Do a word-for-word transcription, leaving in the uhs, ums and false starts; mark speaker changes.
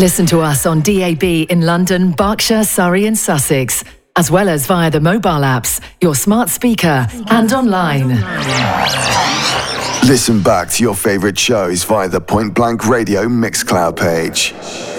Speaker 1: Listen to us on D A B in London, Berkshire, Surrey and Sussex, as well as via the mobile apps, your smart speaker and online.
Speaker 2: Listen back to your favourite shows via the Point Blank Radio Mixcloud page.